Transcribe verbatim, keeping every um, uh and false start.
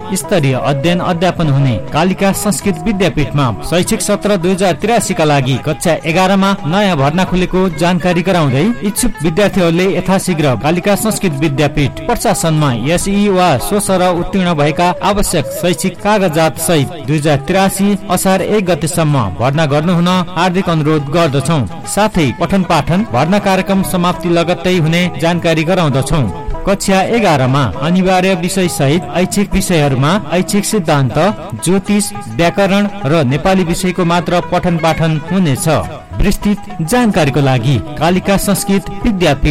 स्तरीय अध्ययन अध्यापन हुने कालिका संस्कृत विद्यापीठमा शैक्षिक सत्र दुई हजार त्रियासी का लागि कक्षा एघारमा नयाँ भर्ना खुलेको जानकारी गराउँदै इच्छुक विद्यार्थीहरूले यथाशीघ्र कालिका संस्कृत विद्यापीठ प्रशासनमा एसई वा सोसर उत्तीर्ण भएका आवश्यक शैक्षिक कागजात सहित दुई हजार त्रियासी असार एक गतेसम्म भर्ना गर्नुहुन हार्दिक अनुरोध गर्दछौ। साथै पठन पाठन भर्ना कार्यक्रम समाप्ति लगत्तै हुने जानकारी गराउँदछौ। कक्षा एघारमा अनिवार्य विषय सहित ऐच्छिक विषयहरूमा ऐच्छिक सिद्धान्त, ज्योतिष, व्याकरण र नेपाली विषयको मात्र पठन पाठन हुनेछ। विस्तृत जानकारीको लागि कालिका संस्कृत विद्यापीठ